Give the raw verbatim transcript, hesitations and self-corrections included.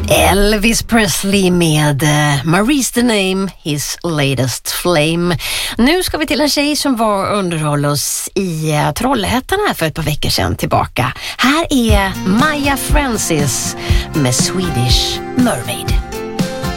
Elvis Presley med uh, Marie's the name, his latest flame. Nu ska vi till en tjej som var och underhåll oss i uh, Trollhättan här för ett par veckor sedan tillbaka. Här är Maja Francis med Swedish Mermaid.